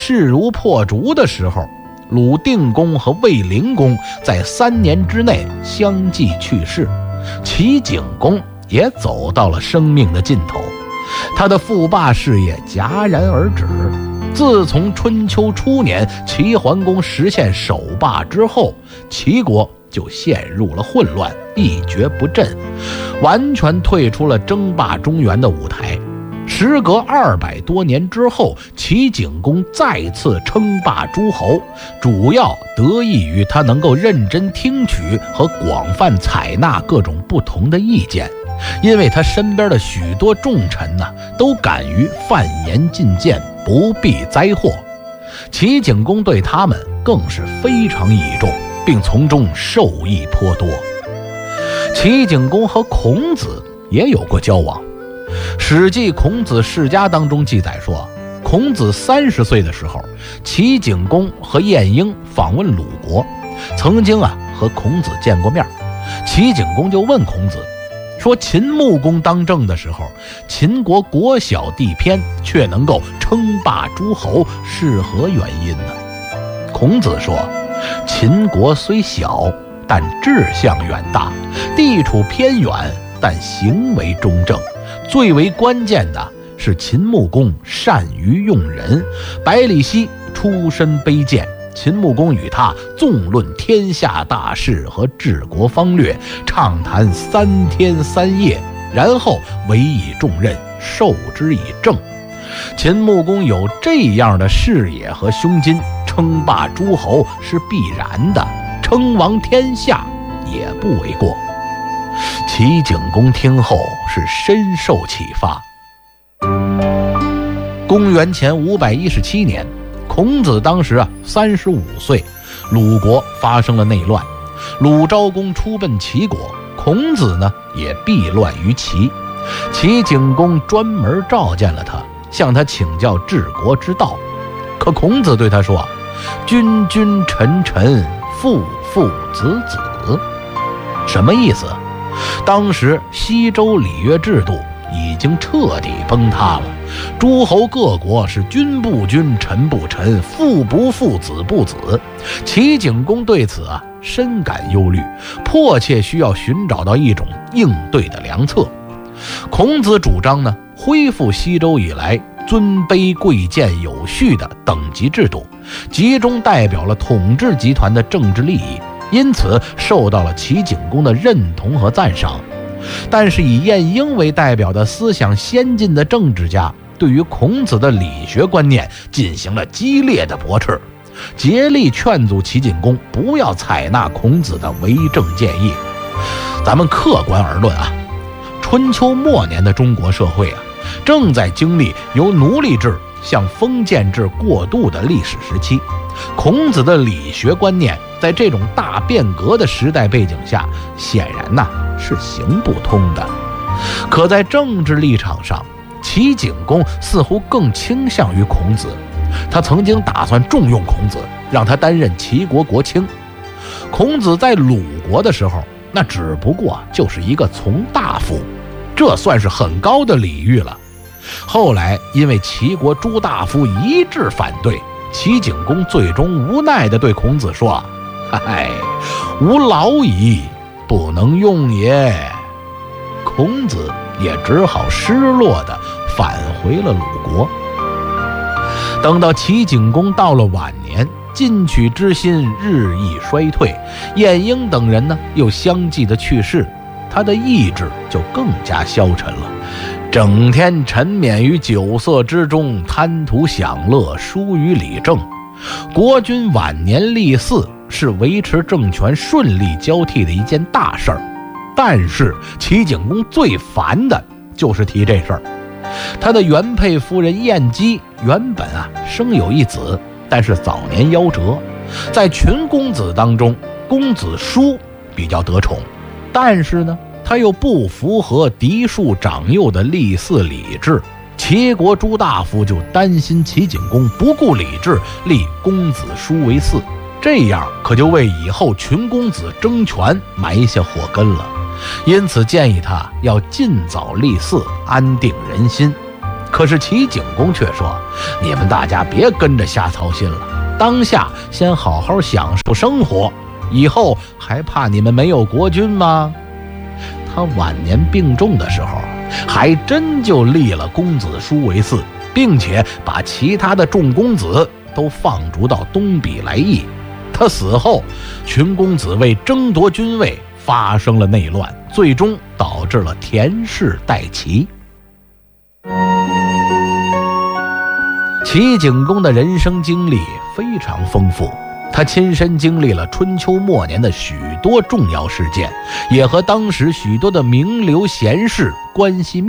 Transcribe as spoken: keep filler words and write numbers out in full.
势如破竹的时候，鲁定公和卫灵公在三年之内相继去世，齐景公也走到了生命的尽头，他的父霸事业戛然而止。自从春秋初年齐桓公实现首霸之后，齐国就陷入了混乱，一蹶不振，完全退出了争霸中原的舞台。时隔二百多年之后，齐景公再次称霸诸侯，主要得益于他能够认真听取和广泛采纳各种不同的意见，因为他身边的许多重臣呢、啊，都敢于犯言进谏，不避灾祸。齐景公对他们更是非常倚重，并从中受益颇多。齐景公和孔子也有过交往。史记孔子世家当中记载说，孔子三十岁的时候，齐景公和晏婴访问鲁国，曾经啊和孔子见过面。齐景公就问孔子说，秦穆公当政的时候，秦国国小地偏，却能够称霸诸侯，是何原因呢？孔子说，秦国虽小，但志向远大，地处偏远，但行为中正。最为关键的是秦穆公善于用人，百里奚出身卑贱，秦穆公与他纵论天下大事和治国方略，畅谈三天三夜，然后委以重任，授之以政。秦穆公有这样的视野和胸襟，称霸诸侯是必然的，称王天下也不为过。齐景公听后是深受启发。公元前五百一十七年，孔子当时啊三十五岁，鲁国发生了内乱，鲁昭公出奔齐国，孔子呢也避乱于齐。齐景公专门召见了他，向他请教治国之道。可孔子对他说，君君臣臣，父父子子。什么意思？当时西周礼乐制度已经彻底崩塌了，诸侯各国是君不君，臣不臣，父不父，子不子。齐景公对此啊深感忧虑，迫切需要寻找到一种应对的良策。孔子主张呢，恢复西周以来尊卑贵贱有序的等级制度，集中代表了统治集团的政治利益，因此受到了齐景公的认同和赞赏。但是以晏婴为代表的思想先进的政治家，对于孔子的理学观念进行了激烈的驳斥，竭力劝阻齐景公不要采纳孔子的为政建议。咱们客观而论啊，春秋末年的中国社会啊，正在经历由奴隶制向封建制过渡的历史时期。孔子的理学观念在这种大变革的时代背景下，显然呐是行不通的。可在政治立场上，齐景公似乎更倾向于孔子。他曾经打算重用孔子，让他担任齐国国卿。孔子在鲁国的时候，那只不过就是一个从大夫，这算是很高的礼遇了。后来因为齐国诸大夫一致反对，齐景公最终无奈地对孔子说，嗨，吾老矣，不能用也。孔子也只好失落地返回了鲁国。等到齐景公到了晚年，进取之心日益衰退，晏婴等人呢又相继的去世，他的意志就更加消沉了，整天沉湎于酒色之中，贪图享乐，疏于理政。国君晚年立嗣是维持政权顺利交替的一件大事儿，但是齐景公最烦的就是提这事儿。他的原配夫人晏姬原本啊生有一子，但是早年夭折。在群公子当中，公子叔比较得宠，但是呢他又不符合嫡庶长幼的立嗣礼制。齐国诸大夫就担心齐景公不顾礼制，立公子叔为嗣，这样可就为以后群公子争权埋下祸根了。因此建议他要尽早立嗣，安定人心。 可是齐景公却说：“你们大家别跟着瞎操心了，当下先好好享受生活，以后还怕你们没有国君吗？”他晚年病重的时候，还真就立了公子叔为嗣，并且把其他的众公子都放逐到东鄙来邑。他死后，群公子为争夺君位发生了内乱，最终导致了田氏代齐。齐景公的人生经历非常丰富，他亲身经历了春秋末年的许多重要事件，也和当时许多的名流贤士关系密切。